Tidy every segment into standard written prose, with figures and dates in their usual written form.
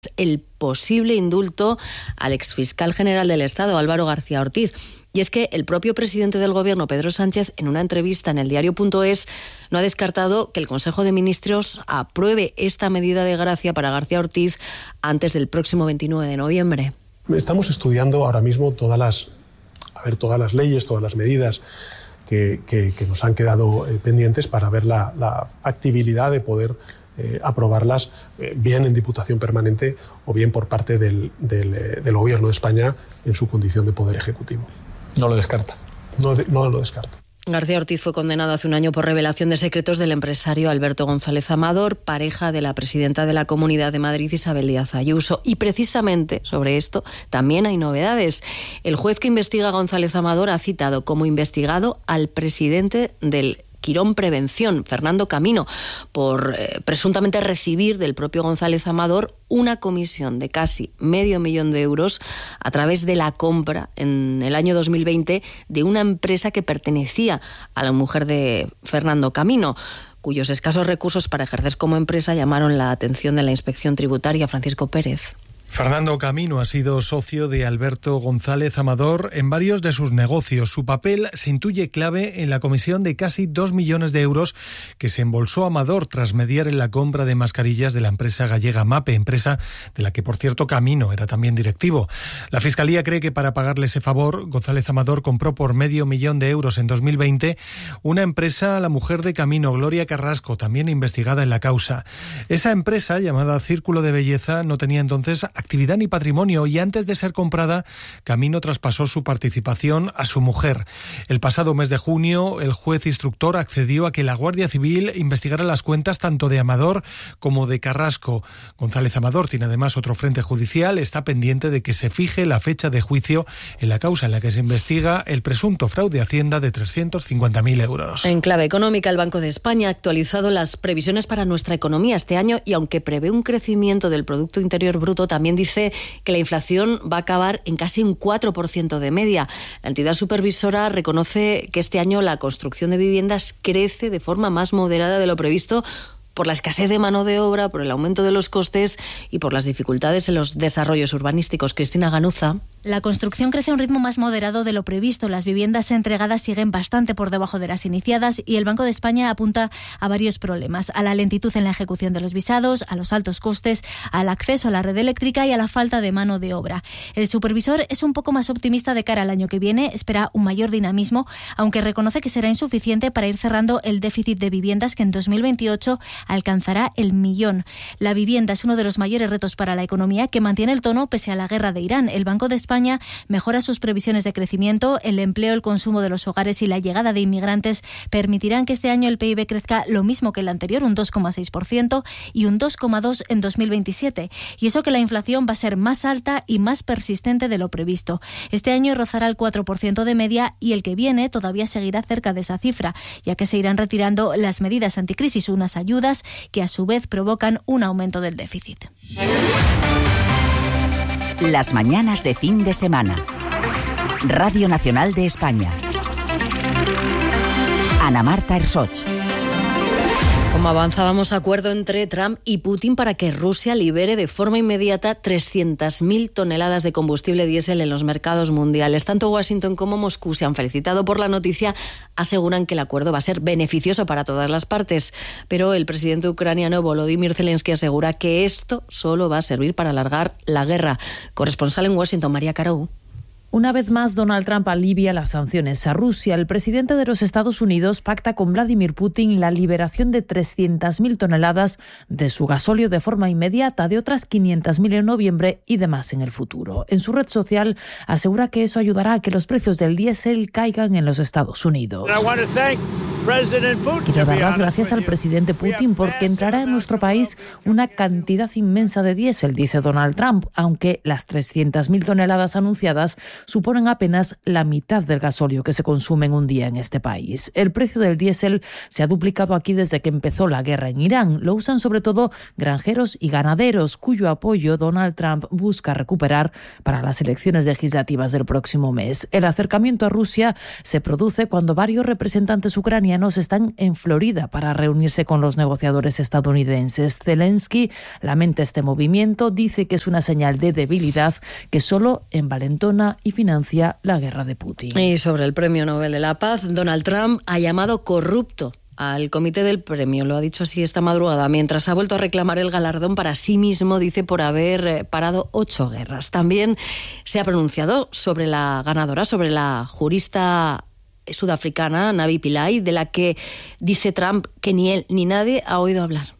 el posible indulto al exfiscal general del Estado, Álvaro García Ortiz. Y es que el propio presidente del Gobierno, Pedro Sánchez, en una entrevista en el diario.es, no ha descartado que el Consejo de Ministros apruebe esta medida de gracia para García Ortiz antes del próximo 29 de noviembre. Estamos estudiando ahora mismo todas las leyes, todas las medidas que nos han quedado pendientes para ver la factibilidad de poder aprobarlas bien en Diputación Permanente o bien por parte del Gobierno de España en su condición de Poder Ejecutivo. No lo descarta. No lo descarto. García Ortiz fue condenado hace un año por revelación de secretos del empresario Alberto González Amador, pareja de la presidenta de la Comunidad de Madrid, Isabel Díaz Ayuso. Y precisamente sobre esto también hay novedades. El juez que investiga a González Amador ha citado como investigado al presidente del Quirón Prevención, Fernando Camino, por presuntamente recibir del propio González Amador una comisión de casi €500,000 a través de la compra en el año 2020 de una empresa que pertenecía a la mujer de Fernando Camino, cuyos escasos recursos para ejercer como empresa llamaron la atención de la Inspección Tributaria. Francisco Pérez. Fernando Camino ha sido socio de Alberto González Amador en varios de sus negocios. Su papel se intuye clave en la comisión de casi 2 millones de euros que se embolsó Amador tras mediar en la compra de mascarillas de la empresa gallega MAPE, empresa de la que, por cierto, Camino era también directivo. La Fiscalía cree que para pagarle ese favor, González Amador compró por €500,000 en 2020 una empresa a la mujer de Camino, Gloria Carrasco, también investigada en la causa. Esa empresa, llamada Círculo de Belleza, no tenía entonces actividad ni patrimonio y antes de ser comprada, Camino traspasó su participación a su mujer. El pasado mes de junio, el juez instructor accedió a que la Guardia Civil investigara las cuentas tanto de Amador como de Carrasco. González Amador tiene además otro frente judicial, está pendiente de que se fije la fecha de juicio en la causa en la que se investiga el presunto fraude a Hacienda de 350.000 euros. En clave económica, el Banco de España ha actualizado las previsiones para nuestra economía este año y aunque prevé un crecimiento del Producto Interior Bruto, también dice que la inflación va a acabar en casi un 4% de media. La entidad supervisora reconoce que este año la construcción de viviendas crece de forma más moderada de lo previsto por la escasez de mano de obra, por el aumento de los costes y por las dificultades en los desarrollos urbanísticos. Cristina Ganuza. La construcción crece a un ritmo más moderado de lo previsto. Las viviendas entregadas siguen bastante por debajo de las iniciadas y el Banco de España apunta a varios problemas: a la lentitud en la ejecución de los visados, a los altos costes, al acceso a la red eléctrica y a la falta de mano de obra. El supervisor es un poco más optimista de cara al año que viene, espera un mayor dinamismo, aunque reconoce que será insuficiente para ir cerrando el déficit de viviendas que en 2028 alcanzará el 1.000.000. La vivienda es uno de los mayores retos para la economía, que mantiene el tono pese a la guerra de Irán. El Banco de España mejora sus previsiones de crecimiento. El empleo, el consumo de los hogares y la llegada de inmigrantes permitirán que este año el PIB crezca lo mismo que el anterior, un 2,6% y un 2,2% en 2027. Y eso que la inflación va a ser más alta y más persistente de lo previsto. Este año rozará el 4% de media y el que viene todavía seguirá cerca de esa cifra, ya que se irán retirando las medidas anticrisis, unas ayudas que a su vez provocan un aumento del déficit. Las mañanas de fin de semana. Radio Nacional de España. Ana Marta Ersoch. Como avanzábamos, acuerdo entre Trump y Putin para que Rusia libere de forma inmediata 300.000 toneladas de combustible diésel en los mercados mundiales. Tanto Washington como Moscú se han felicitado por la noticia, aseguran que el acuerdo va a ser beneficioso para todas las partes. Pero el presidente ucraniano Volodymyr Zelensky asegura que esto solo va a servir para alargar la guerra. Corresponsal en Washington, María Carou. Una vez más, Donald Trump alivia las sanciones a Rusia. El presidente de los Estados Unidos pacta con Vladimir Putin la liberación de 300.000 toneladas de su gasóleo de forma inmediata, de otras 500.000 en noviembre y demás en el futuro. En su red social asegura que eso ayudará a que los precios del diésel caigan en los Estados Unidos. Quiero dar las gracias al presidente Putin porque entrará en nuestro país una cantidad inmensa de diésel, dice Donald Trump, aunque las 300.000 toneladas anunciadas suponen apenas la mitad del gasóleo que se consume en un día en este país. El precio del diésel se ha duplicado aquí desde que empezó la guerra en Irán. Lo usan sobre todo granjeros y ganaderos, cuyo apoyo Donald Trump busca recuperar para las elecciones legislativas del próximo mes. El acercamiento a Rusia se produce cuando varios representantes ucranianos ucranianos están en Florida para reunirse con los negociadores estadounidenses. Zelensky lamenta este movimiento, dice que es una señal de debilidad que solo envalentona y financia la guerra de Putin. Y sobre el Premio Nobel de la Paz, Donald Trump ha llamado corrupto al comité del premio, lo ha dicho así esta madrugada, mientras ha vuelto a reclamar el galardón para sí mismo, dice, por haber parado 8 guerras. También se ha pronunciado sobre la ganadora, sobre la jurista sudafricana Navi Pillay, de la que dice Trump que ni él ni nadie ha oído hablar.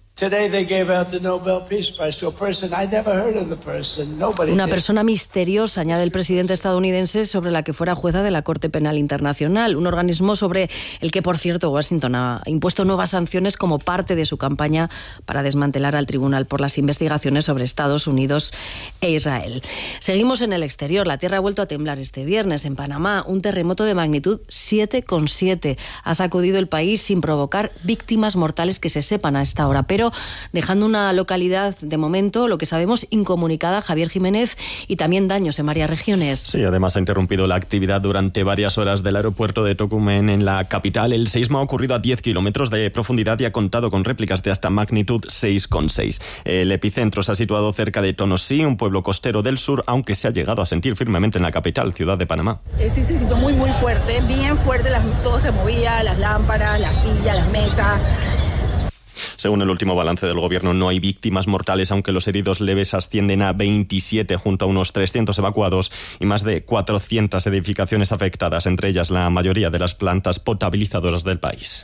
Una persona misteriosa, añade el presidente estadounidense, sobre la que fuera jueza de la Corte Penal Internacional, un organismo sobre el que, por cierto, Washington ha impuesto nuevas sanciones como parte de su campaña para desmantelar al tribunal por las investigaciones sobre Estados Unidos e Israel. Seguimos en el exterior. La tierra ha vuelto a temblar este viernes en Panamá. Un terremoto de magnitud 7,7 ha sacudido el país sin provocar víctimas mortales que se sepan a esta hora, pero dejando una localidad, de momento, lo que sabemos, incomunicada, Javier Jiménez, y también daños en varias regiones. Sí, además ha interrumpido la actividad durante varias horas del aeropuerto de Tocumen, en la capital. El sismo ha ocurrido a 10 kilómetros de profundidad y ha contado con réplicas de hasta magnitud 6,6. El epicentro se ha situado cerca de Tonosí, un pueblo costero del sur, aunque se ha llegado a sentir firmemente en la capital, ciudad de Panamá. Sí, se sintió muy fuerte, bien fuerte, todo se movía, las lámparas, las sillas, las mesas. Según el último balance del gobierno, no hay víctimas mortales, aunque los heridos leves ascienden a 27, junto a unos 300 evacuados y más de 400 edificaciones afectadas, entre ellas la mayoría de las plantas potabilizadoras del país.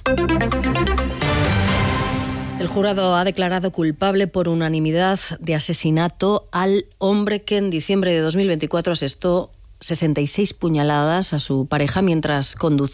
El jurado ha declarado culpable por unanimidad de asesinato al hombre que en diciembre de 2024 asestó 66 puñaladas a su pareja mientras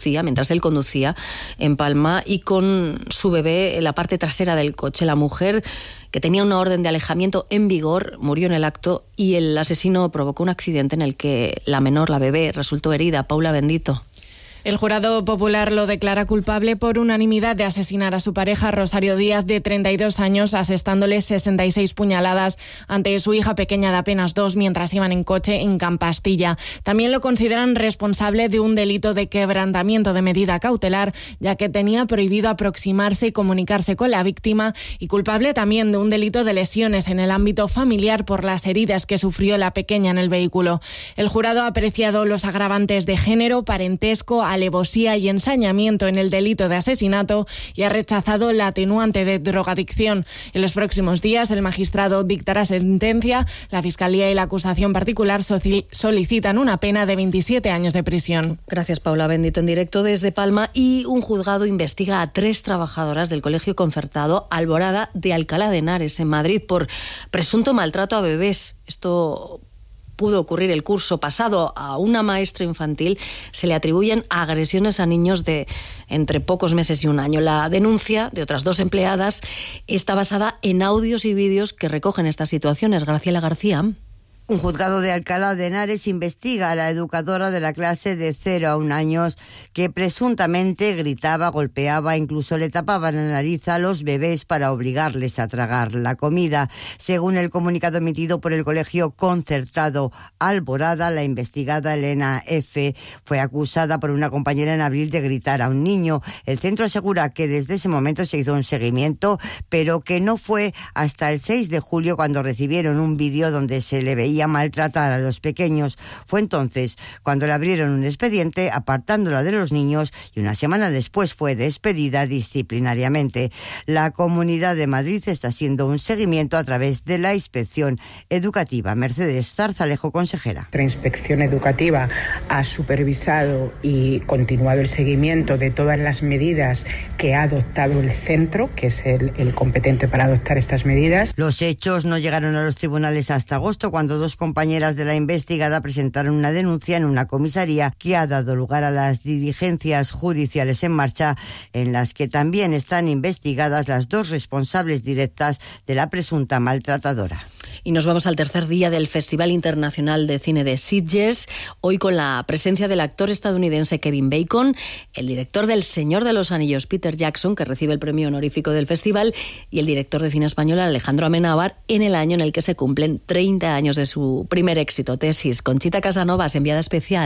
él conducía en Palma y con su bebé en la parte trasera del coche. La mujer, que tenía una orden de alejamiento en vigor, murió en el acto y el asesino provocó un accidente en el que la menor, la bebé, resultó herida. Paula Bendito. El jurado popular lo declara culpable por unanimidad de asesinar a su pareja, Rosario Díaz, de 32 años, asestándole 66 puñaladas ante su hija pequeña de apenas 2 mientras iban en coche en Campastilla. También lo consideran responsable de un delito de quebrantamiento de medida cautelar, ya que tenía prohibido aproximarse y comunicarse con la víctima, y culpable también de un delito de lesiones en el ámbito familiar por las heridas que sufrió la pequeña en el vehículo. El jurado ha apreciado los agravantes de género, parentesco, alevosía y ensañamiento en el delito de asesinato y ha rechazado la atenuante de drogadicción. En los próximos días el magistrado dictará sentencia. La Fiscalía y la acusación particular solicitan una pena de 27 años de prisión. Gracias, Paula Bendito, en directo desde Palma. Y un juzgado investiga a 3 trabajadoras del colegio concertado Alborada de Alcalá de Henares, en Madrid, por presunto maltrato a bebés. Esto pudo ocurrir el curso pasado. A una maestra infantil se le atribuyen agresiones a niños de entre pocos meses y un año. La denuncia de otras 2 empleadas está basada en audios y vídeos que recogen estas situaciones. Graciela García. Un juzgado de Alcalá de Henares investiga a la educadora de la clase de 0 a 1 años que presuntamente gritaba, golpeaba, incluso le tapaba la nariz a los bebés para obligarles a tragar la comida. Según el comunicado emitido por el colegio concertado Alborada, la investigada Elena F. fue acusada por una compañera en abril de gritar a un niño. El centro asegura que desde ese momento se hizo un seguimiento, pero que no fue hasta el 6 de julio cuando recibieron un vídeo donde se le veía maltratar a los pequeños. Fue entonces cuando le abrieron un expediente apartándola de los niños y una semana después fue despedida disciplinariamente. La Comunidad de Madrid está haciendo un seguimiento a través de la inspección educativa. Mercedes Zarzalejo, consejera. La inspección educativa ha supervisado y continuado el seguimiento de todas las medidas que ha adoptado el centro, que es el competente para adoptar estas medidas. Los hechos no llegaron a los tribunales hasta agosto, cuando 2 compañeras de la investigada presentaron una denuncia en una comisaría que ha dado lugar a las diligencias judiciales en marcha, en las que también están investigadas las 2 responsables directas de la presunta maltratadora. Y nos vamos al tercer día del Festival Internacional de Cine de Sitges, hoy con la presencia del actor estadounidense Kevin Bacon, el director del Señor de los Anillos Peter Jackson, que recibe el premio honorífico del festival, y el director de cine español Alejandro Amenábar, en el año en el que se cumplen 30 años de su primer éxito, Tesis. Conchita Casanovas, enviada especial.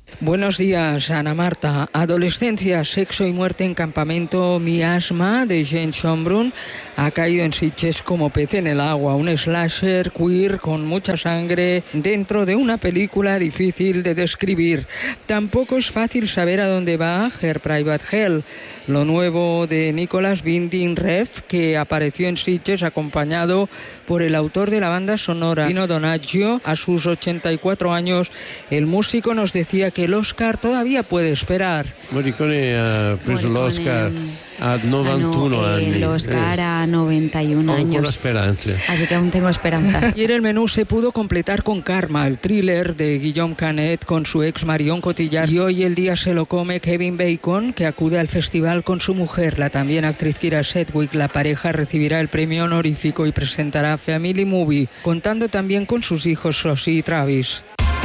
Buenos días, Ana Marta. Adolescencia, sexo y muerte en campamento, miasma, de Jane Schönbrunn, ha caído en Sitges como pez en el agua. Un slasher queer con mucha sangre dentro de una película difícil de describir. Tampoco es fácil saber a dónde va Her Private Hell, lo nuevo de Nicolas Winding Refn, que apareció en Sitges acompañado por el autor de la banda sonora, Pino Donaggio. A sus 84 años, el músico nos decía que el Oscar todavía puede esperar. Morricone ha preso l'Oscar a 91 anni. El Oscar a 91 Ho ancora años. speranze. Así que aún tengo esperanzas. Ayer el menú se pudo completar con Karma, el thriller de Guillaume Canet con su ex Marion Cotillard. Y hoy el día se lo come Kevin Bacon, que acude al festival con su mujer, la también actriz Kira Sedgwick. La pareja recibirá el premio honorífico y presentará Family Movie, contando también con sus hijos Rosie y Travis.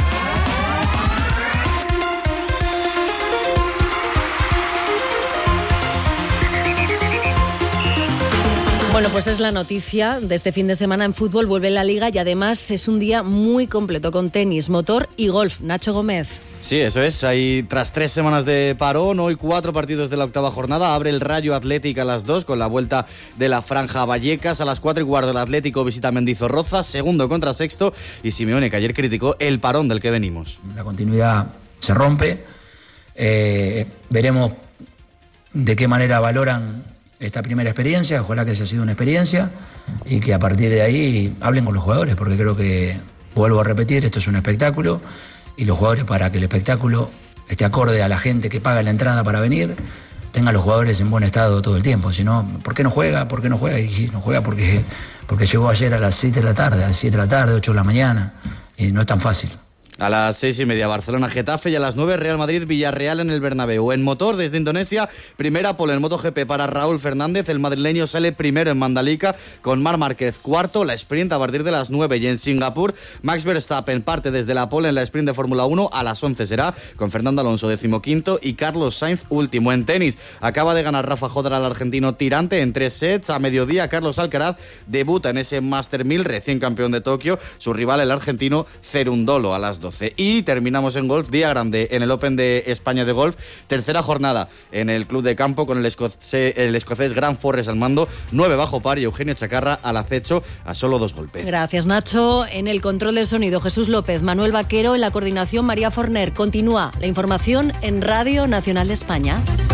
Bueno, pues es la noticia de este fin de semana en fútbol. Vuelve la Liga y además es un día muy completo con tenis, motor y golf. Nacho Gómez. Sí, eso es. Hay, tras 3 semanas de parón, hoy 4 partidos de la octava jornada. Abre el Rayo Atlético a las 2 con la vuelta de la Franja a Vallecas. A las 4:15 el Atlético visita Mendizorroza, segundo contra sexto. Y Simeone, que ayer criticó el parón del que venimos. La continuidad se rompe. Veremos de qué manera valoran esta primera experiencia. Ojalá que haya sido una experiencia y que a partir de ahí hablen con los jugadores, porque creo que, vuelvo a repetir, esto es un espectáculo y los jugadores, para que el espectáculo esté acorde a la gente que paga la entrada para venir, tengan los jugadores en buen estado todo el tiempo. Si no, ¿por qué no juega? ¿Por qué no juega? Y no juega porque llegó ayer a las 7 de la tarde, a las 7 de la tarde, 8 de la mañana, y no es tan fácil. A las 6:30 Barcelona-Getafe y a las 9 Real Madrid-Villarreal en el Bernabéu. En motor, desde Indonesia, primera pole en MotoGP para Raúl Fernández. El madrileño sale primero en Mandalika con Marc Márquez cuarto. La sprint a partir de las 9 y en Singapur Max Verstappen parte desde la pole en la sprint de Fórmula 1. A las 11 será con Fernando Alonso 15º y Carlos Sainz último. En tenis, acaba de ganar Rafa Jodar al argentino tirante en 3 sets. A mediodía Carlos Alcaraz debuta en ese Master 1000, recién campeón de Tokio. Su rival, el argentino Cerundolo, a las 12. Y terminamos en golf, día grande en el Open de España de golf, tercera jornada en el club de campo con el escocés Grant Forrest al mando, 9 bajo par y Eugenio Chacarra al acecho a solo 2 golpes. Gracias, Nacho. En el control del sonido, Jesús López, Manuel Vaquero, en la coordinación, María Forner. Continúa la información en Radio Nacional de España.